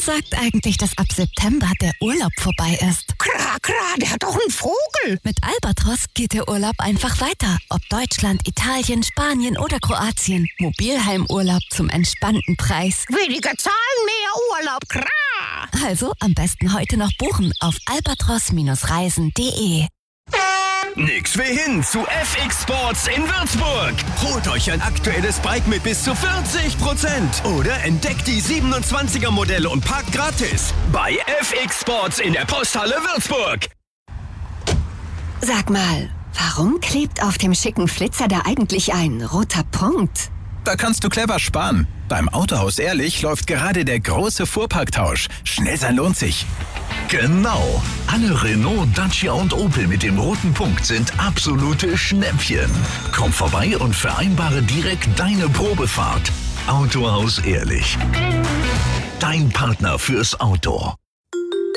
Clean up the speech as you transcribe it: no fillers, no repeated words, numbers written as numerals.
sagt eigentlich, dass ab September der Urlaub vorbei ist? Klar, der hat doch einen Vogel. Mit Albatros geht der Urlaub einfach weiter. Ob Deutschland, Italien, Spanien oder Kroatien. Mobilheimurlaub zum entspannten Preis. Weniger Zahlen, mehr Urlaub, klar. Also am besten heute noch buchen auf albatros-reisen.de. Nix wie hin zu FX Sports in Würzburg. Holt euch ein aktuelles Bike mit bis zu 40% oder entdeckt die 27er Modelle und parkt gratis bei FX Sports in der Posthalle Würzburg. Sag mal, warum klebt auf dem schicken Flitzer da eigentlich ein roter Punkt? Da kannst du clever sparen. Beim Autohaus Ehrlich läuft gerade der große Fuhrparktausch. Schnell sein lohnt sich. Genau. Alle Renault, Dacia und Opel mit dem roten Punkt sind absolute Schnäppchen. Komm vorbei und vereinbare direkt deine Probefahrt. Autohaus Ehrlich. Dein Partner fürs Auto.